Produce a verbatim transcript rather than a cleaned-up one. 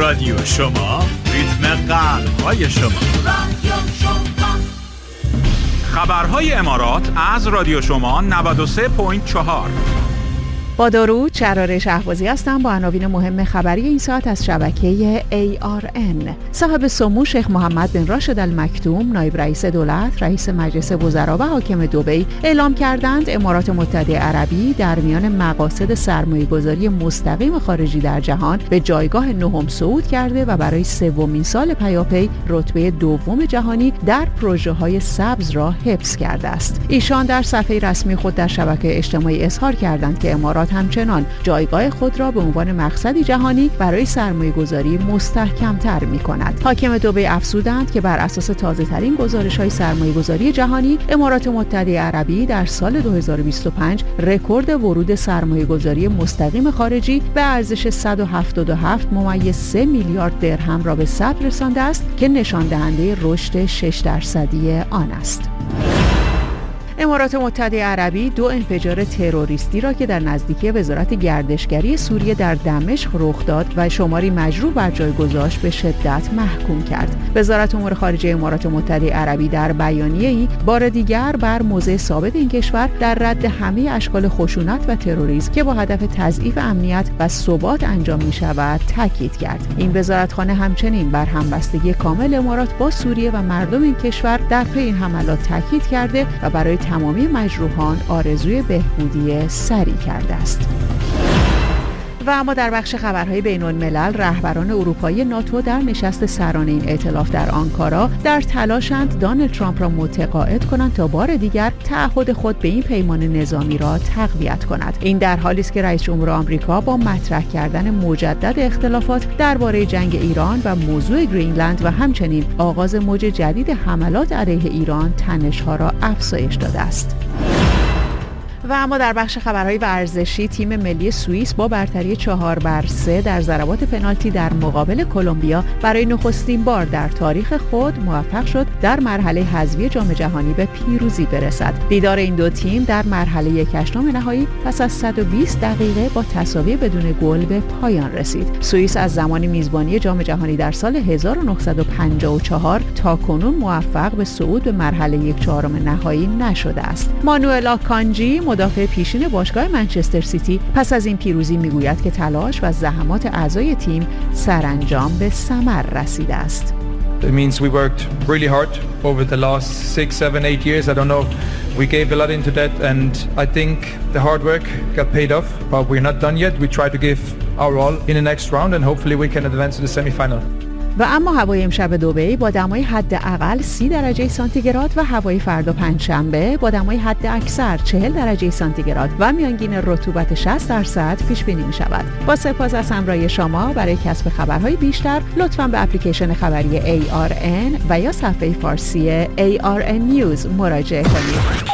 رادیو شما، ریتم قلب‌های شما. رادیو شما. خبرهای امارات از رادیو شما نود و سه ممیز چهار. با درود، شراره شهبازی هستم با عناوین مهم خبری این ساعت از شبکه ای آر ان. صاحب سمو شیخ محمد بن راشد المکتوم، نایب رئیس دولت، رئیس مجلس وزرا و حاکم دبی اعلام کردند امارات متحده عربی در میان مقاصد سرمایه‌گذاری مستقیم خارجی در جهان به جایگاه نهم صعود کرده و برای سومین سال پیاپی رتبه دوم جهانی در پروژه‌های سبز را حفظ کرده است. ایشان در صفحه رسمی خود در شبکه اجتماعی اظهار کردند که امارات همچنان جایگاه خود را به عنوان مقصدی جهانی برای سرمایه‌گذاری مستحکم‌تر می‌کند. حاکم دبی افزودند که بر اساس تازه‌ترین گزارش‌های سرمایه‌گذاری جهانی، امارات متحده عربی در سال دو هزار و بیست و پنج رکورد ورود سرمایه‌گذاری مستقیم خارجی به ارزش صد و هفتاد و هفت ممیز سه میلیارد درهم را به ثبت رسانده است که نشان دهنده رشد شش درصدی آن است. امارات متحده عربی دو انفجار تروریستی را که در نزدیکی وزارت گردشگری سوریه در دمشق رخ داد و شماری مجروح بر جای گذاشت به شدت محکوم کرد. وزارت امور خارجه امارات متحده عربی در بیانیه‌ای بار دیگر بر موضع ثابت این کشور در رد همه اشکال خشونت و تروریسم که با هدف تضعیف امنیت و ثبات انجام می‌شود تاکید کرد. این وزارتخانه همچنین بر همبستگی کامل امارات با سوریه و مردم این کشور در پی این حملات تاکید کرده و برای تمامی مجروحان آرزوی بهبودی سریع کرده است. و اما در بخش خبرهای بین الملل، رهبران اروپایی ناتو در نشست سرانه این ائتلاف در آنکارا در تلاشند دونالد ترامپ را متقاعد کنند تا بار دیگر تعهد خود به این پیمان نظامی را تقویت کند. این در حالی است که رئیس جمهور آمریکا با مطرح کردن مجدد اختلافات درباره جنگ ایران و موضوع گرینلند و همچنین آغاز موج جدید حملات علیه ایران تنش‌ها را افزایش داده است. و اما در بخش خبرهای ورزشی، تیم ملی سوئیس با برتری چهار بر سه در ضربات پنالتی در مقابل کلمبیا برای نخستین بار در تاریخ خود موفق شد در مرحله حذفی جام جهانی به پیروزی برسد. دیدار این دو تیم در مرحله یک هشتم نهایی پس از صد و بیست دقیقه با تساوی بدون گل به پایان رسید. سوئیس از زمان میزبانی جام جهانی در سال هزار و نهصد و پنجاه و چهار تا کنون موفق به صعود به مرحله یک چهارم نهایی نشده است. مانوئل آکانجی، مدافع پیشین باشگاه منچستر سیتی، پس از این پیروزی میگوید که تلاش و زحمات اعضای تیم سرانجام به ثمر رسیده است. It means we worked really hard over the last six, seven, eight years. I don't know. We gave a lot into that, and I think the hard work got paid off. But we're not done yet. We try to give our all in the next round, and hopefully we can advance to the semi-final. و اما هوای امشب دبی با دمای حداقل سی درجه سانتیگراد و هوای فردا پنجشنبه با دمای حد اکثر چهل درجه سانتیگراد و میانگین رطوبت شصت درصد پیش بینی می شود. با سپاس از همراهی شما. برای کسب خبرهای بیشتر لطفاً به اپلیکیشن خبری ای آر ان و یا صفحه فارسی ای آر ان نیوز مراجعه کنید.